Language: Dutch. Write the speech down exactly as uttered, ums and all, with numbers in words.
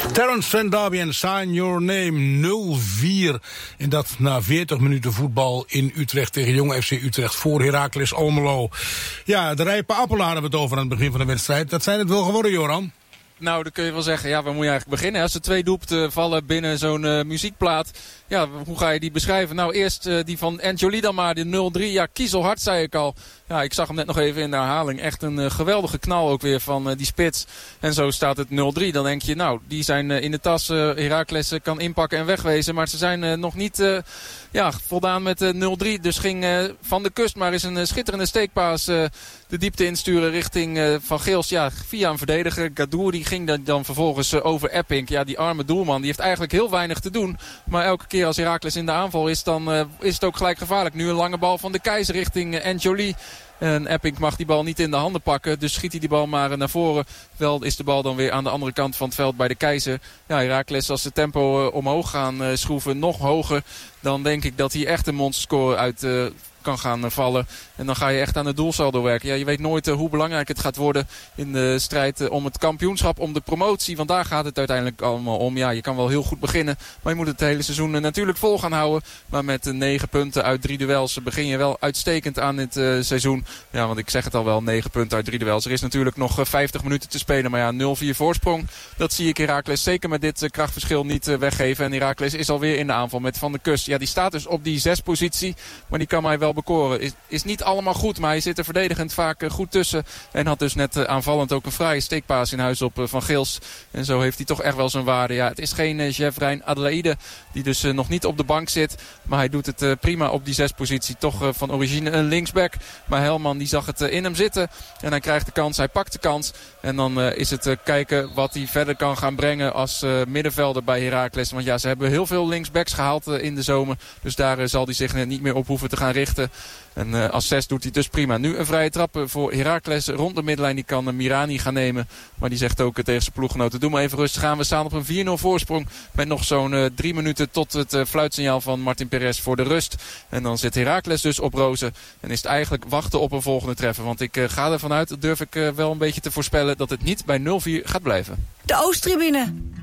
Terence Trent D'Arby en Sign Your Name nul vier. En dat na veertig minuten voetbal in Utrecht tegen Jong F C Utrecht voor Heracles Almelo. Ja, de rijpe appelen hadden we het over aan het begin van de wedstrijd. Dat zijn het wel geworden, Joran. Nou, dan kun je wel zeggen, ja, waar moet je eigenlijk beginnen? Als er twee doelpunten vallen binnen zo'n uh, muziekplaat, ja, hoe ga je die beschrijven? Nou, eerst uh, die van Anjoli dan maar, de nul drie. Ja, kiezelhard, zei ik al. Ja, ik zag hem net nog even in de herhaling. Echt een uh, geweldige knal ook weer van uh, die spits. En zo staat het nul drie. Dan denk je, nou, die zijn uh, in de tas. Uh, Heracles uh, kan inpakken en wegwezen. Maar ze zijn uh, nog niet uh, ja, voldaan met uh, nul drie. Dus ging uh, Van de Kust maar eens een uh, schitterende steekpaas uh, de diepte insturen richting uh, Van Geels. Ja, via een verdediger. Gadouri ging dan, dan vervolgens uh, over Epping. Ja, die arme doelman, die heeft eigenlijk heel weinig te doen. Maar elke keer als Heracles in de aanval is, dan uh, is het ook gelijk gevaarlijk. Nu een lange bal van de Keizer richting uh, Anjoli. En Epping mag die bal niet in de handen pakken. Dus schiet hij die bal maar naar voren. Wel is de bal dan weer aan de andere kant van het veld bij de Keizer. Ja, Heracles, als de tempo uh, omhoog gaan uh, schroeven, nog hoger, dan denk ik dat hij echt een monsterscore uit uh, kan gaan vallen. En dan ga je echt aan het doelsaldo werken. Ja, je weet nooit uh, hoe belangrijk het gaat worden in de strijd uh, om het kampioenschap, om de promotie. Want daar gaat het uiteindelijk allemaal om. Ja, je kan wel heel goed beginnen, maar je moet het hele seizoen uh, natuurlijk vol gaan houden. Maar met uh, negen punten uit drie duels begin je wel uitstekend aan dit uh, seizoen. Ja, want ik zeg het al wel, negen punten uit drie duels. Er is natuurlijk nog uh, vijftig minuten te spelen. Maar ja, nul vier voorsprong. Dat zie ik Heracles zeker met dit uh, krachtverschil niet uh, weggeven. En Heracles is alweer in de aanval met Van de Kust. Ja, die staat dus op die zes positie. Maar die kan mij wel bekoren. Is, is niet allemaal goed, maar hij zit er verdedigend vaak uh, goed tussen. En had dus net uh, aanvallend ook een fraaie steekpaas in huis op uh, Van Geels. En zo heeft hij toch echt wel zijn waarde. Ja, het is geen uh, Jeffrijn Adelaide die dus uh, nog niet op de bank zit. Maar hij doet het uh, prima op die zes positie. Toch uh, van origine een linksback. Maar Helman die zag het uh, in hem zitten. En hij krijgt de kans, hij pakt de kans. En dan uh, is het uh, kijken wat hij verder kan gaan brengen als uh, middenvelder bij Heracles. Want ja, ze hebben heel veel linksbacks gehaald uh, in de zomer. Dus daar uh, zal hij zich uh, niet meer op hoeven te gaan richten. En uh, als zes doet hij dus prima. Nu een vrije trap voor Heracles rond de middenlijn. Die kan uh, Mirani gaan nemen. Maar die zegt ook uh, tegen zijn ploeggenoten, doe maar even rustig aan. We staan op een vier nul voorsprong. Met nog zo'n uh, drie minuten tot het uh, fluitsignaal van Martin Perez voor de rust. En dan zit Heracles dus op rozen. En is het eigenlijk wachten op een volgende treffer. Want ik uh, ga ervan uit, dat durf ik uh, wel een beetje te voorspellen, dat het niet bij nul vier gaat blijven. De Oosttribune.